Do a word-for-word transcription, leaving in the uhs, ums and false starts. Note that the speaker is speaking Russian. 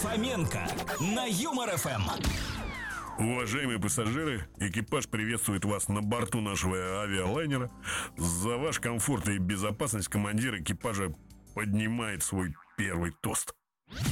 Фоменко на Юмор эф эм. Уважаемые пассажиры, экипаж приветствует вас на борту нашего авиалайнера. За ваш комфорт и безопасность командир экипажа поднимает свой первый тост.